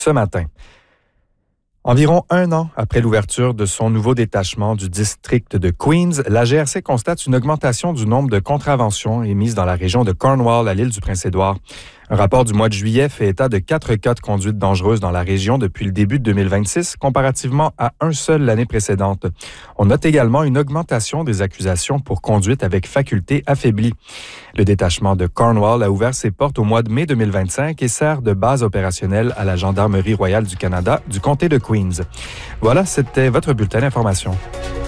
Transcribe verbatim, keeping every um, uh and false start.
Ce matin. Environ un an après l'ouverture de son nouveau détachement du district de Queens, la G R C constate une augmentation du nombre de contraventions émises dans la région de Cornwall à l'île du Prince-Édouard. Un rapport du mois de juillet fait état de quatre cas de conduite dangereuse dans la région depuis le début de deux mille vingt-six, comparativement à un seul l'année précédente. On note également une augmentation des accusations pour conduite avec faculté affaiblie. Le détachement de Cornwall a ouvert ses portes au mois de mai deux mille vingt-cinq et sert de base opérationnelle à la Gendarmerie royale du Canada du comté de Queens. Voilà, c'était votre bulletin d'information.